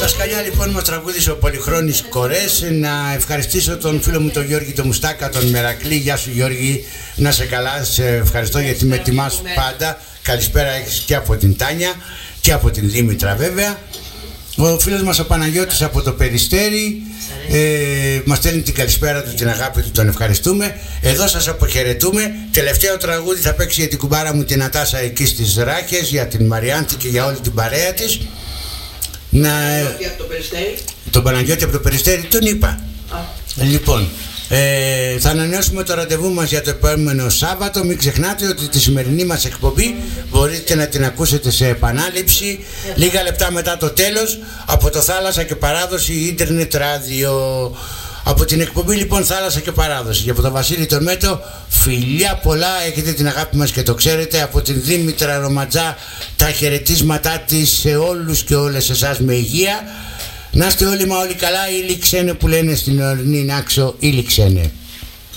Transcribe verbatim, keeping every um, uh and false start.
Δασκαλιά λοιπόν μας τραγούδισε ο Πολυχρόνης Κορές. Να ευχαριστήσω τον φίλο μου τον Γιώργη τον Μουστάκα, τον Μερακλή. Γεια σου Γιώργη, να σε καλά, σε ευχαριστώ γιατί με τιμάς πάντα. Καλησπέρα έχεις και από την Τάνια και από την Δήμητρα βέβαια. Ο φίλος μας ο Παναγιώτης από το Περιστέρι ε, μας στέλνει την καλησπέρα του, την αγάπη του, τον ευχαριστούμε. Εδώ σας αποχαιρετούμε. Τελευταίο τραγούδι θα παίξει για την κουμπάρα μου την Νατάσα εκεί στις Ράχες, για την Μαριάντη και για όλη την παρέα της. Να... από το Περιστέρι. Τον Παναγιώτη από το Περιστέρι τον είπα. Α. Λοιπόν, ε, θα ανανεώσουμε το ραντεβού μας για το επόμενο Σάββατο. Μην ξεχνάτε ότι τη σημερινή μας εκπομπή μπορείτε να την ακούσετε σε επανάληψη λίγα λεπτά μετά το τέλος από το Θάλασσα και Παράδοση Ίντερνετ Ράδιο. Από την εκπομπή λοιπόν Θάλασσα και Παράδοση και από τον Βασίλη τον Μέτο, φιλιά πολλά, έχετε την αγάπη μας και το ξέρετε. Από την Δήμητρα Ρωματζά τα χαιρετίσματά της σε όλους και όλες εσάς με υγεία. Να είστε όλοι μα όλοι καλά, ήλι ξένε που λένε στην ορεινή Νάξο, ήλι ξένε.